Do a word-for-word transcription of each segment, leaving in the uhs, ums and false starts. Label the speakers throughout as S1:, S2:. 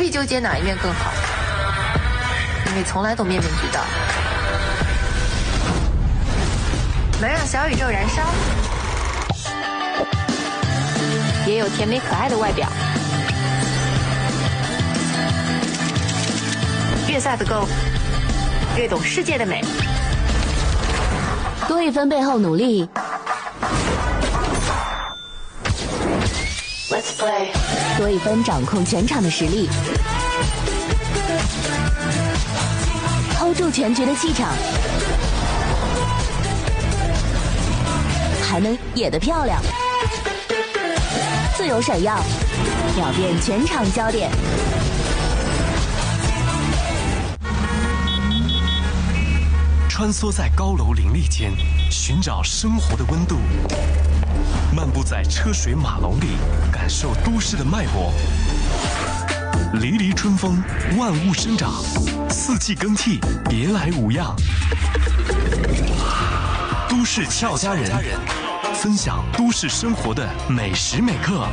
S1: 必纠结哪一面更好，因为从来都面面俱到。能让小宇宙燃烧，也有甜美可爱的外表。越 S A T Go， 越懂世界的美。
S2: 多一分背后努力，
S1: Let's play，
S2: 多一分掌控全场的实力， hold 住全局的气场，还能野得漂亮，自由闪耀，秒变全场焦点。
S3: 穿梭在高楼林立间，寻找生活的温度；漫步在车水马龙里，感受都市的脉搏。离离春风，万物生长，四季更替，别来无恙。都市俏佳人，分享都市生活的每时每刻。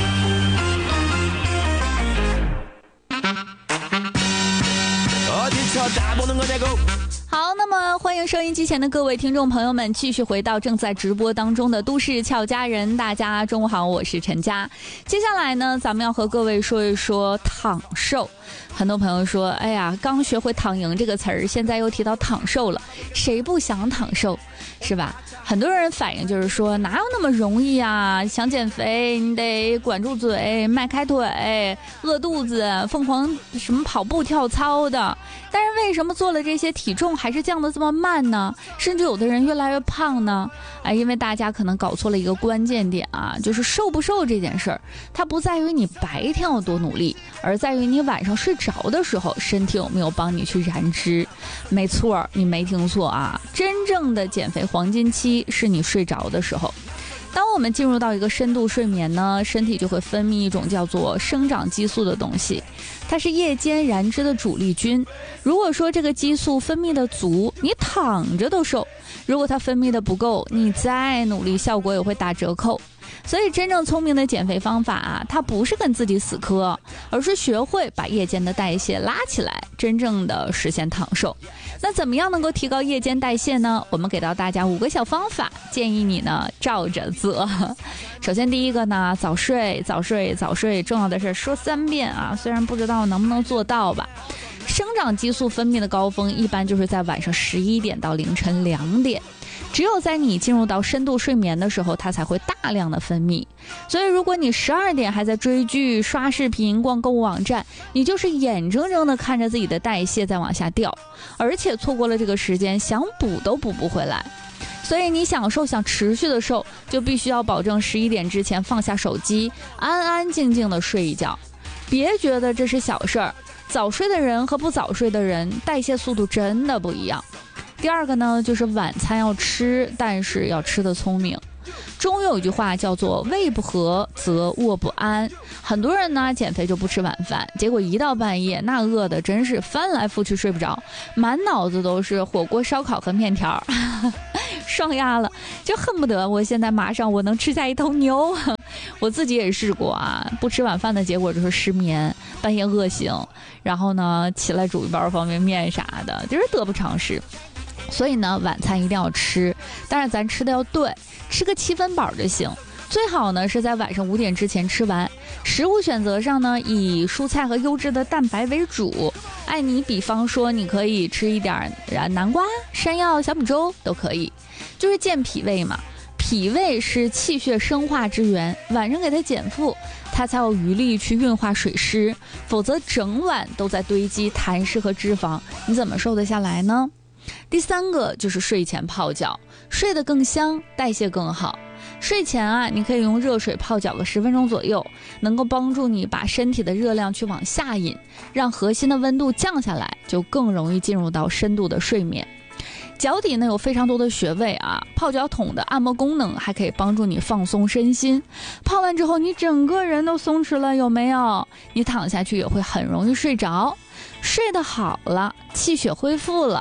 S4: 好，那么欢迎收音机前的各位听众朋友们继续回到正在直播当中的都市俏佳人。大家中午好，我是陈佳。接下来呢，咱们要和各位说一说躺瘦。很多朋友说，哎呀，刚学会躺赢这个词儿，现在又提到躺瘦了，谁不想躺瘦，是吧？很多人反应就是说，哪有那么容易啊？想减肥，你得管住嘴，迈开腿，饿肚子，疯狂什么跑步跳操的。但是为什么做了这些体重还是降得这么慢呢？甚至有的人越来越胖呢？哎，因为大家可能搞错了一个关键点啊，就是瘦不瘦这件事儿，它不在于你白天有多努力，而在于你晚上睡着的时候，身体有没有帮你去燃脂。没错，你没听错啊，真正的减肥黄金期是你睡着的时候。当我们进入到一个深度睡眠呢，身体就会分泌一种叫做生长激素的东西，它是夜间燃脂的主力军。如果说这个激素分泌的足，你躺着都瘦；如果它分泌的不够，你再努力，效果也会打折扣。所以真正聪明的减肥方法啊，它不是跟自己死磕，而是学会把夜间的代谢拉起来，真正的实现躺瘦。那怎么样能够提高夜间代谢呢？我们给到大家五个小方法，建议你呢照着做。首先第一个呢，早睡早睡早睡，重要的是说三遍啊，虽然不知道能不能做到吧。生长激素分泌的高峰一般就是在晚上十一点到凌晨两点，只有在你进入到深度睡眠的时候，它才会大量的分泌。所以如果你十二点还在追剧、刷视频、逛购物网站，你就是眼睁睁的看着自己的代谢在往下掉，而且错过了这个时间，想补都补不回来。所以你想瘦，想持续的瘦，就必须要保证十一点之前放下手机，安安静静的睡一觉。别觉得这是小事儿，早睡的人和不早睡的人代谢速度真的不一样。第二个呢，就是晚餐要吃，但是要吃得聪明。中有一句话叫做胃不和则卧不安，很多人呢减肥就不吃晚饭，结果一到半夜那饿的真是翻来覆去睡不着，满脑子都是火锅烧烤和面条双压了，就恨不得我现在马上我能吃下一头牛。我自己也试过啊，不吃晚饭的结果就是失眠，半夜饿醒，然后呢起来煮一包方便面啥的，就是得不偿失。所以呢，晚餐一定要吃，但是咱吃的要对，吃个七分饱就行。最好呢是在晚上五点之前吃完。食物选择上呢，以蔬菜和优质的蛋白为主。哎，你比方说你可以吃一点南瓜、山药、小米粥都可以，就是健脾胃嘛。脾胃是气血生化之源，晚上给它减负，它才有余力去运化水湿，否则整晚都在堆积痰湿和脂肪，你怎么瘦得下来呢？第三个就是睡前泡脚，睡得更香，代谢更好。睡前啊，你可以用热水泡脚个十分钟左右，能够帮助你把身体的热量去往下引，让核心的温度降下来，就更容易进入到深度的睡眠。脚底呢有非常多的穴位啊，泡脚桶的按摩功能还可以帮助你放松身心。泡完之后你整个人都松弛了，有没有？你躺下去也会很容易睡着，睡得好了，气血恢复了，代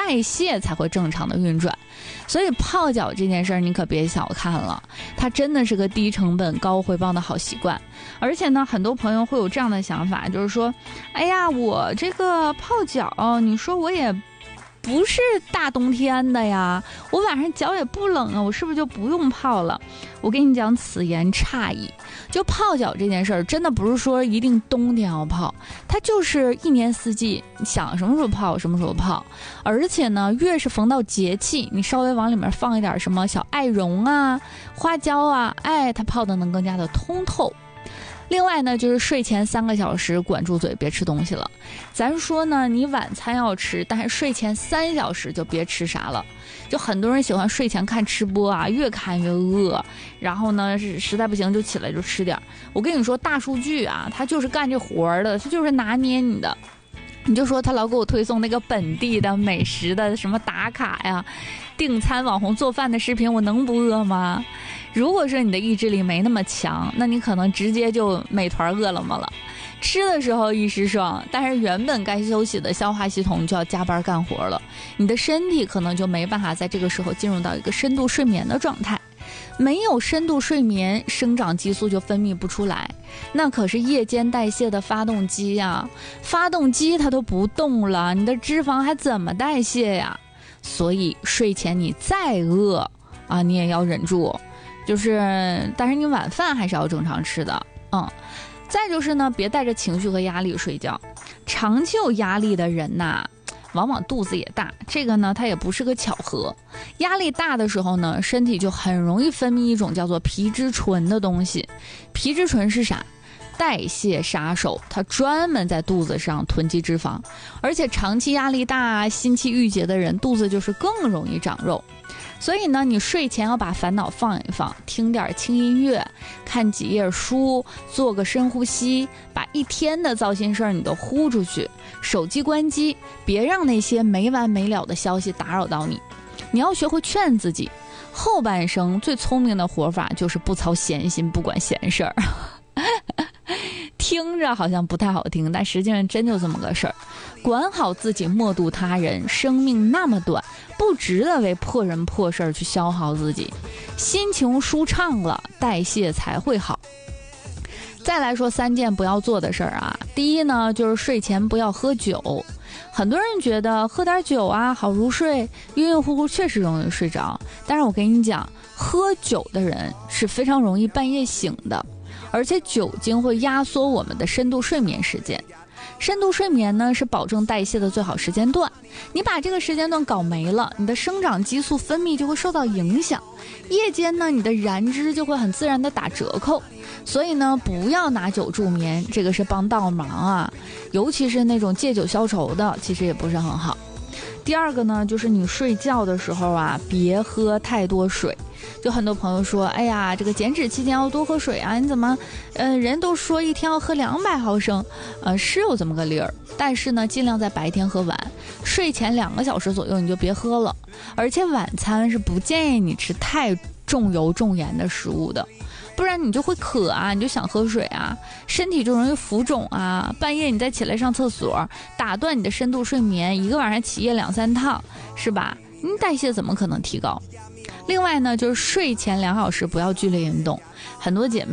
S4: 代谢才会正常的运转。所以泡脚这件事儿你可别小看了，它真的是个低成本高回报的好习惯。而且呢，很多朋友会有这样的想法，就是说，哎呀，我这个泡脚，你说我也不是大冬天的呀，我晚上脚也不冷啊，我是不是就不用泡了？我跟你讲，此言差矣。就泡脚这件事儿，真的不是说一定冬天要泡，它就是一年四季，想什么时候泡什么时候泡。而且呢，越是逢到节气，你稍微往里面放一点什么小艾绒啊、花椒啊，哎，它泡的能更加的通透。另外呢，就是睡前三个小时管住嘴，别吃东西了。咱说呢，你晚餐要吃，但是睡前三小时就别吃啥了。就很多人喜欢睡前看吃播啊，越看越饿，然后呢，实在不行就起来就吃点。我跟你说，大数据啊，它就是干这活的，它就是拿捏你的。你就说他老给我推送那个本地的美食的什么打卡呀、订餐网红做饭的视频，我能不饿吗？如果说你的意志力没那么强，那你可能直接就美团饿了么了。吃的时候一时爽，但是原本该休息的消化系统就要加班干活了，你的身体可能就没办法在这个时候进入到一个深度睡眠的状态。没有深度睡眠，生长激素就分泌不出来，那可是夜间代谢的发动机呀，发动机它都不动了，你的脂肪还怎么代谢呀？所以睡前你再饿啊，你也要忍住，就是但是你晚饭还是要正常吃的。嗯，再就是呢，别带着情绪和压力睡觉。长期有压力的人呐，往往肚子也大，这个呢它也不是个巧合。压力大的时候呢，身体就很容易分泌一种叫做皮质醇的东西。皮质醇是啥？代谢杀手，它专门在肚子上囤积脂肪，而且长期压力大、心气郁结的人，肚子就是更容易长肉。所以呢，你睡前要把烦恼放一放，听点轻音乐，看几页书，做个深呼吸，把一天的糟心事儿你都呼出去，手机关机，别让那些没完没了的消息打扰到你。你要学会劝自己，后半生最聪明的活法就是不操闲心，不管闲事儿。听着好像不太好听，但实际上真就这么个事儿。管好自己，莫度他人，生命那么短，不值得为破人破事儿去消耗自己。心情舒畅了，代谢才会好。再来说三件不要做的事儿啊，第一呢，就是睡前不要喝酒。很多人觉得喝点酒啊好入睡，晕晕乎乎确实容易睡着，但是我跟你讲，喝酒的人是非常容易半夜醒的，而且酒精会压缩我们的深度睡眠时间。深度睡眠呢是保证代谢的最好时间段，你把这个时间段搞没了，你的生长激素分泌就会受到影响，夜间呢你的燃脂就会很自然的打折扣。所以呢，不要拿酒助眠，这个是帮倒忙啊，尤其是那种借酒消愁的，其实也不是很好。第二个呢，就是你睡觉的时候啊，别喝太多水。就很多朋友说，哎呀，这个减脂期间要多喝水啊，你怎么，呃，人都说一天要喝两百毫升，呃，是有这么个理儿，但是呢，尽量在白天喝完，睡前两个小时左右你就别喝了。而且晚餐是不建议你吃太重油重盐的食物的，不然你就会渴啊，你就想喝水啊，身体就容易浮肿啊，半夜你再起来上厕所，打断你的深度睡眠，一个晚上起夜两三趟，是吧？你代谢怎么可能提高？另外呢，就是睡前两小时不要剧烈运动，很多姐妹